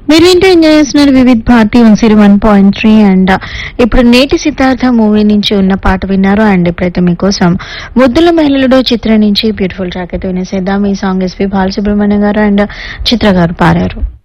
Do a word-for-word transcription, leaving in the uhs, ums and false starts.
మీరు ఏంటో ఎంజాయ్ చేస్తున్నారు Vividh Bharati one zero one point three and ఇప్పుడు నేటి సిద్ధార్థ మూవీ నుంచి ఉన్న పాట విన్నారు. అండ్ ఇప్పుడైతే మీకోసం ముద్దుల మహిళలుడో చిత్రం నుంచి బ్యూటిఫుల్ ట్రాక్ అయితే వినేసేద్దాం. ఈ సాంగ్ ఎస్పీ బాలసుబ్రహ్మణ్యం గారు అండ్ చిత్ర గారు పాడారు.